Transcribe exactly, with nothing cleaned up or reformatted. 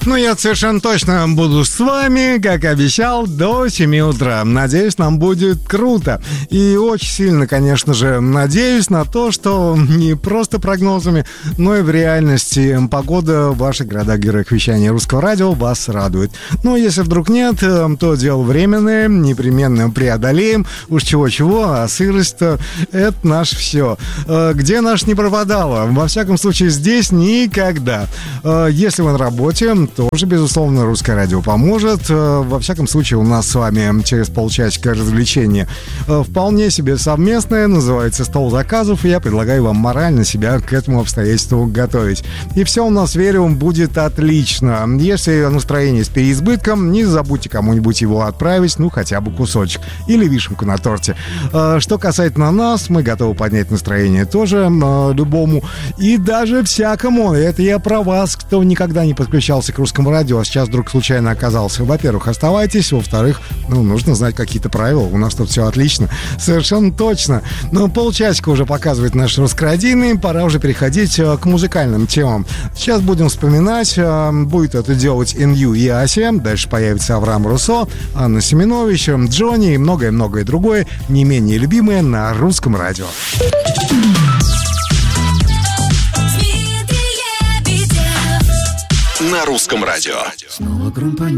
Ну, я совершенно точно буду с вами, как обещал, до семи утра. Надеюсь, нам будет круто. И очень сильно, конечно же, надеюсь на то, что не просто прогнозами, но и в реальности погода в ваших городах-героях вещания Русского радио вас радует. Но если вдруг нет, то дело временное, непременно преодолеем. Уж чего-чего, а сырость-то — это наше все. Где наш не пропадало? Во всяком случае, здесь никогда. Если вы на работе, тоже, безусловно, Русское радио поможет. Во всяком случае, у нас с вами через полчасика развлечение вполне себе совместное, называется «Стол заказов», и я предлагаю вам морально себя к этому обстоятельству готовить. И все у нас, верю, будет отлично. Если настроение с переизбытком, не забудьте кому-нибудь его отправить, ну, хотя бы кусочек. Или вишенку на торте. Что касательно нас, мы готовы поднять настроение тоже любому и даже всякому. Это я про вас, кто никогда не подключался к Русскому радио, а сейчас вдруг случайно оказался. Во-первых, оставайтесь. Во-вторых, ну, нужно знать какие-то правила. У нас тут все отлично. Совершенно точно. Но полчасика уже показывает наш русскородийный. Пора уже переходить к музыкальным темам. Сейчас будем вспоминать. Будет это делать эн ю и Ася. Дальше появится Авраам Руссо, Анна Семенович, Джонни и многое-многое другое, не менее любимое на Русском радио. На Русском радио. Снова гром